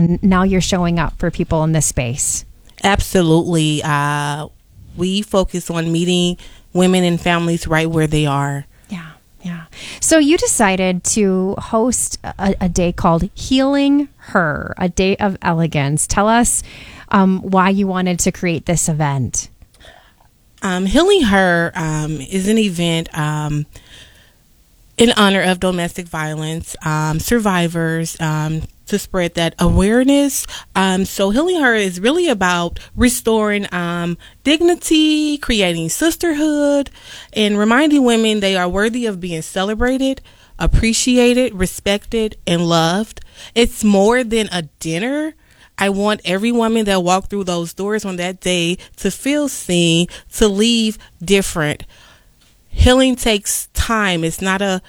and now you're showing up for people in this space. Absolutely. We focus on meeting women and families right where they are. Yeah. So you decided to host a day called Healing Her, a day of elegance. Tell us why you wanted to create this event. Healing Her is an event in honor of domestic violence survivors, to spread that awareness. So Healing Her is really about restoring dignity, creating sisterhood, and reminding women they are worthy of being celebrated, appreciated, respected, and loved. It's more than a dinner. I want every woman that walked through those doors on that day to feel seen, to leave different. Healing takes time. It's not a,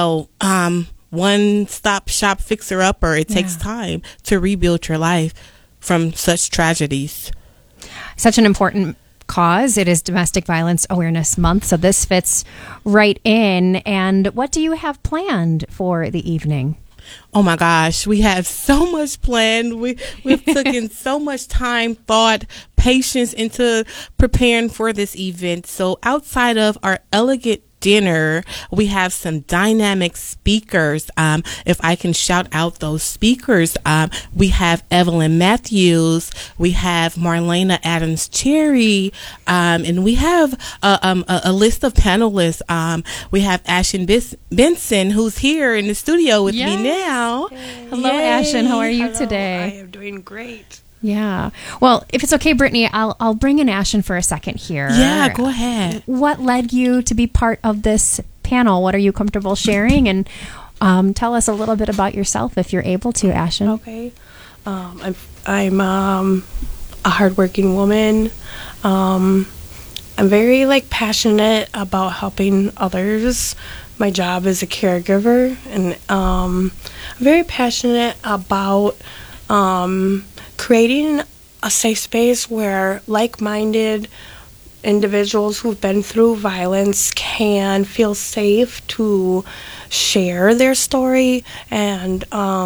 one-stop shop fixer-upper. It takes time to rebuild your life from such tragedies. Such an important cause. It is Domestic Violence Awareness Month, so this fits right in. And what do you have planned for the evening? Oh my gosh, we have so much planned. We've taken so much time, thought, patience into preparing for this event. So outside of our elegant dinner, we have some dynamic speakers. If I can shout out those speakers, we have Evelyn Matthews, we have Marlena Adams Cherry, and we have a list of panelists. We have Ashen Benson, who's here in the studio with me now. Hello, Ashen. How are you today? I am doing great. Yeah. Well, if it's okay, Brittany, I'll bring in Ashen for a second here. Yeah, go ahead. What led you to be part of this panel? What are you comfortable sharing? And tell us a little bit about yourself, if you're able to, Ashen. Okay. I'm a hardworking woman. I'm very passionate about helping others. My job is a caregiver, and I'm very passionate about creating a safe space where like-minded individuals who've been through violence can feel safe to share their story and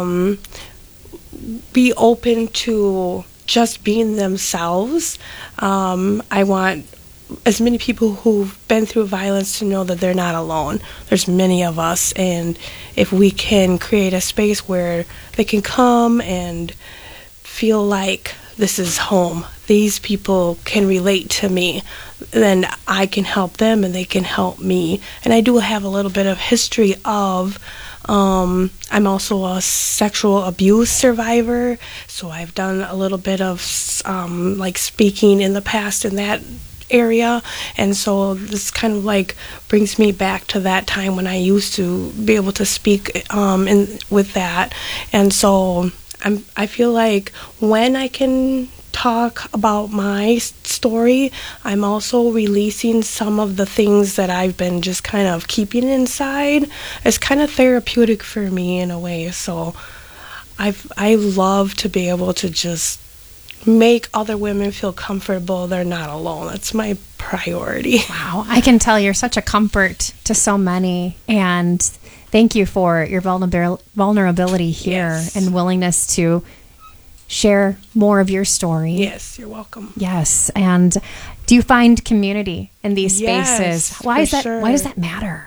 be open to just being themselves. I want as many people who've been through violence to know that they're not alone. There's many of us, and if we can create a space where they can come and feel like this is home, these people can relate to me, then I can help them and they can help me. And I do have a little bit of history of I'm also a sexual abuse survivor, so I've done a little bit of speaking in the past in that area, and so this kind of brings me back to that time when I used to be able to speak with that. And so I feel like when I can talk about my story, I'm also releasing some of the things that I've been just kind of keeping inside. It's kind of therapeutic for me in a way. So I love to be able to just make other women feel comfortable. They're not alone. That's my priority. Wow. I can tell you're such a comfort to so many, and thank you for your vulnerability here and willingness to share more of your story. Yes, you're welcome. Yes. And do you find community in these spaces? Yes, Why is that? sure. Why does that matter?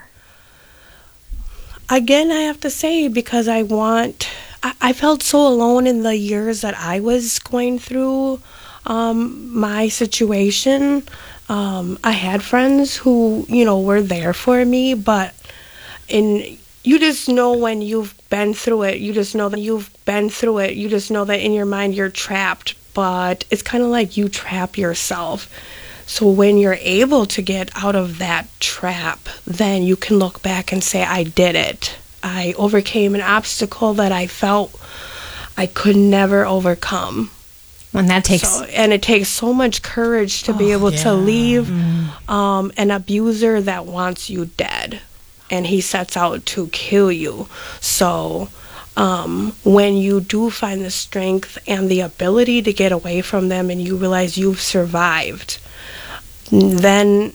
Again, I have to say, because I felt so alone in the years that I was going through my situation. I had friends who, were there for me, but you just know when you've been through it. You just know that you've been through it. You just know that in your mind you're trapped, but it's kind of like you trap yourself. So when you're able to get out of that trap, then you can look back and say, I did it. I overcame an obstacle that I felt I could never overcome. And that takes... and it takes so much courage to be able to leave an abuser that wants you dead. And he sets out to kill you. So when you do find the strength and the ability to get away from them and you realize you've survived, then,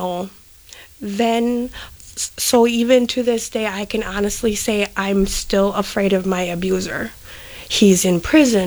so even to this day, I can honestly say I'm still afraid of my abuser. He's in prison,